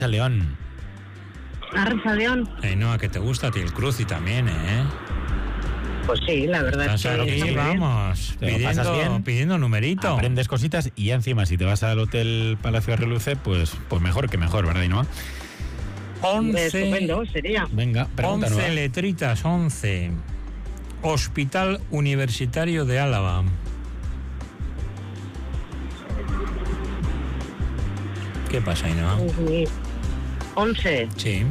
León. Arracha León. No, a que te gusta a ti el cruci también, ¿eh? Pues sí, la verdad es que... Aquí vamos, ¿Te lo pasas bien? pidiendo numerito. Aprendes cositas y ya encima, si te vas al Hotel Palacio de Reluce, pues mejor que mejor, ¿verdad, Ainhoa? 11. Estupendo sería. Venga, pregunta 11 nueva. letritas, 11. Hospital Universitario de Álava. ¿Qué pasa, Ainhoa? 11. Sí.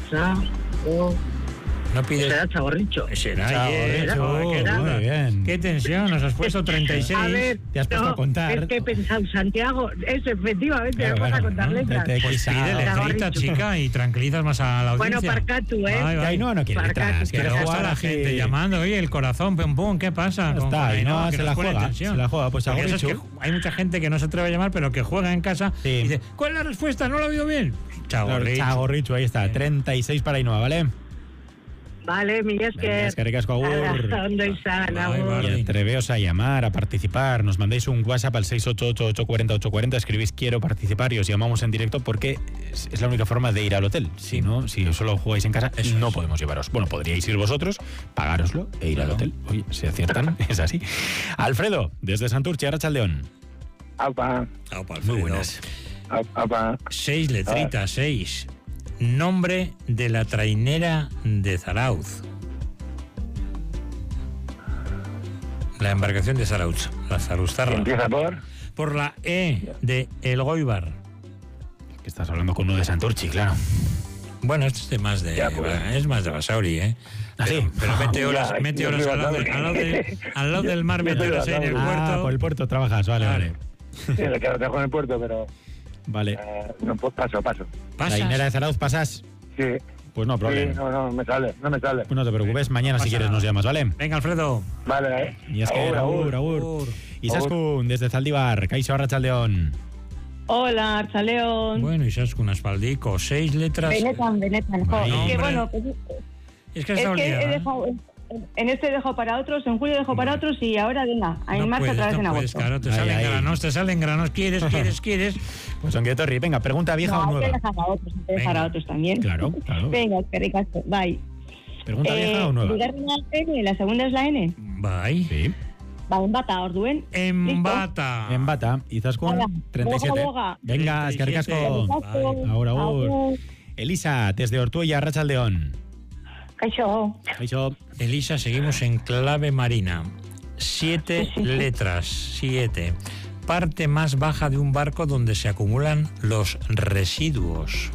No pides... Será Chagorricho. Será, Muy bien. Qué tensión, nos has puesto 36. A ver, Te has puesto a contar. Es que he pensado, Santiago, eso efectivamente, Claro, me vas a claro, contar ¿no? letras. Pues pide letrita, Chagorricho. chica, y tranquilizas más a la Bueno, audiencia. parca tú, ¿eh? Ay, Que ay. Ainhoa no quiere Parca, letras, que Que quiere le gusta jugar la así. gente llamando, oye, el corazón, pum, pum, ¿qué pasa? Ya Con está, Ainhoa, Ainhoa que se nos la pone juega, tensión. se la juega, pues Porque eso es Chagorricho. que hay mucha gente que no se atreve a llamar, pero que juega en casa Sí. y dice, ¿cuál es la respuesta? ¿No lo he oído bien? Chagorricho. Chagorricho, ahí está. 36 para Ainhoa, ¿vale? Vale, Miguel, Venga, eskerrik asko, agur. Ondo izan, Ay, agur. vale. Y atreveos a llamar, a participar. Nos mandéis un WhatsApp al 688-840-840. Escribís quiero participar y os llamamos en directo porque es la única forma de ir al hotel. Si no, si solo jugáis en casa, Eso no es. podemos llevaros. Bueno, podríais ir vosotros, pagároslo e ir Claro. al hotel. Oye, si aciertan, es así. Alfredo, desde Santurce, Arratsaldeon. Apa, Aupa, Muy Alfredo. buenas. apa. 6 letritas, 6. Nombre de la trainera de Zarauz. La embarcación de Zarauz, la Zarauztarra. Empieza por... Por la E de Elgoibar. Que estás hablando con uno de Santurce, claro. Bueno, esto es de más de... Ya, pues. Es más de Basauri, ¿eh? ¿Ah, sí? Pero mete Ya, horas yo al lado, estoy al lado del mar, Yo mete estoy horas en el bastante. puerto. Por el puerto trabajas, vale, Claro. vale. Sí, le quedo dejo en el puerto, pero... Vale. no, pues paso. Pasas. Trainera de Zarauz, ¿pasas? Sí, Pues no, sí, problema. no me sale. Pues no te preocupes, mañana si pasa quieres nada. nos llamas, ¿vale? Venga, Alfredo. Vale, Y es que Agur. agur. Izaskun, desde Zaldibar, Kaixo Arratsaldeon. Hola, Artzaleón. Bueno, Izaskun Aspaldico, 6 letras. Benetan. Jo, Vale. es que Hombre. bueno, pues, Es que es está que olvidada, he ¿eh? dejado, en este he dejado para otros, en julio dejo para otros y ahora venga, hay más otra vez en agosto. Claro, te Ay, salen ay. granos, quieres. Pues aunque Torri, venga, pregunta vieja No, o hay que nueva. dejar a otros, hay que dejar Venga. a otros también. Claro. Venga, que ricasco, bye. Pregunta vieja o nueva. Bigarrena N, la segunda es la N. Bye. Sí. Va, en bata, orduen. Embata. En bata, Izaskun, Hola. 37. Boga. Venga, eskerrik asko. Bye. Agur, agur. Elisa, desde Ortuella, Arratsaldeon. Kaixo. Kaixo. Elisa, seguimos en clave marina. 7 letras, 7. Parte más baja de un barco donde se acumulan los residuos.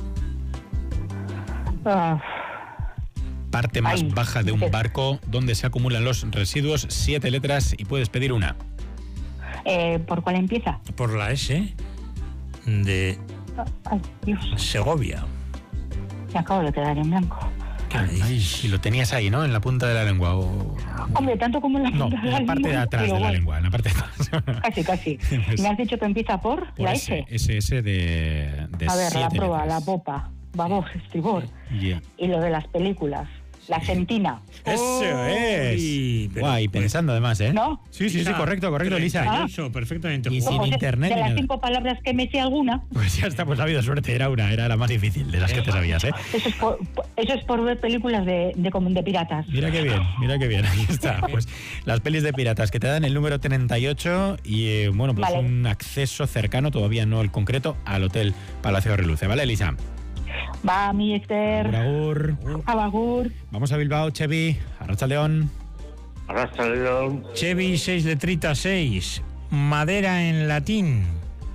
Parte más Ay, baja de un barco donde se acumulan los residuos, 7 letras y puedes pedir una. ¿Por cuál empieza? Por la S de Ay, Dios, Segovia. me acabo de quedar en blanco. ¿Qué me dices? Ay, y lo tenías ahí, ¿no? En la punta de la lengua. Hombre, tanto como en la No, punta en la de parte de lengua, atrás pero de la bueno, lengua, en la parte de atrás. Casi. Pues- Me has dicho que empieza por Por la ese, S. ese de A ver, la 7 proa, la letras. popa, babor, estribor. Yeah. Y lo de las películas, la Argentina, ¡Eso es! Uy, pero, Guay, pues, pensando además, ¿eh? ¿no? Sí, Lisa, correcto, Lisa. maravilloso, perfectamente Y jugado. sin Pues, internet de ni las nada. 5 palabras que me sé alguna, Pues ya está, pues ha habido suerte, era la más difícil de las que te sabías, ¿eh? eso es por ver películas de piratas. Mira qué bien, ahí está. Pues las pelis de piratas que te dan el número 38 y, bueno, pues Vale. un acceso cercano, todavía no el concreto, al Hotel Palacio de Reluce, ¿vale, Elisa? Va, mi Esther, Agur. Abagur, Vamos a Bilbao, Chevi, Arratsaldeon. Arratsaldeon. Chevy, 6 letritas, 6. Madera en latín.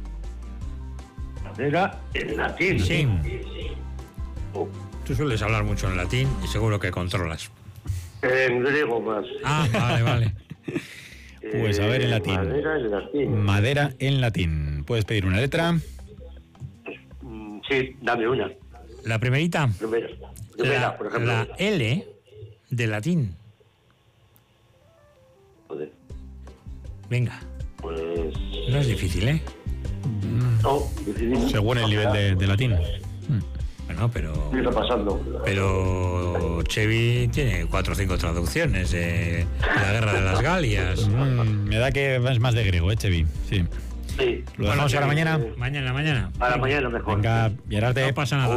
Madera en latín. Sí. Tú sueles hablar mucho en latín y seguro que controlas. En griego más. Ah, vale. Pues a ver en latín. Madera en latín. Madera en latín. Puedes pedir una letra. Sí, dame una. La primerita. Primera, por ejemplo. La L de latín. Joder, Venga, pues... no es difícil, ¿eh? No, difícil. Según el nivel de latín. Bueno, pero... Estoy repasando. Pero Chevy tiene 4 o 5 traducciones de la Guerra de las Galias. Me da que es más de griego, Chevi. Sí. Sí. Lo dejamos para mañana. Mañana. Para mañana mejor. Venga, Gerardo. No pasa nada.